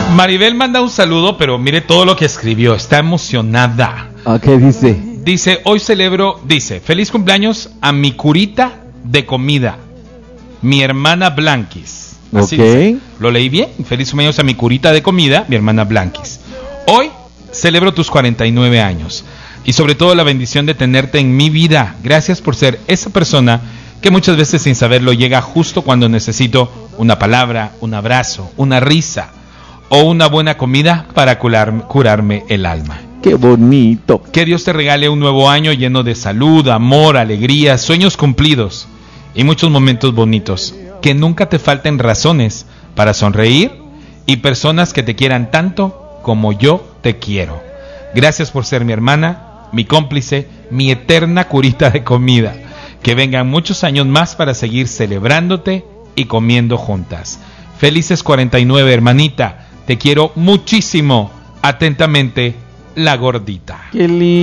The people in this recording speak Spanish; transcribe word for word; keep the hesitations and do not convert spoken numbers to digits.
Maribel manda un saludo, pero mire todo lo que escribió. Está emocionada. ¿A qué dice? Dice, hoy celebro, dice, feliz cumpleaños a mi curita de comida, mi hermana Blanquis. Así Ok. dice. Lo leí bien. Feliz cumpleaños a mi curita de comida, mi hermana Blanquis. Hoy celebro tus cuarenta y nueve años y sobre todo la bendición de tenerte en mi vida. Gracias por ser esa persona que muchas veces sin saberlo llega justo cuando necesito una palabra, un abrazo, una risa o una buena comida para curar, curarme el alma. ¡Qué bonito! Que Dios te regale un nuevo año lleno de salud, amor, alegría, sueños cumplidos y muchos momentos bonitos. Que nunca te falten razones para sonreír y personas que te quieran tanto como yo te quiero. Gracias por ser mi hermana, mi cómplice, mi eterna curita de comida. Que vengan muchos años más para seguir celebrándote y comiendo juntas. Felices cuarenta y nueve, hermanita. Te quiero muchísimo. Atentamente, la gordita. ¡Qué lindo!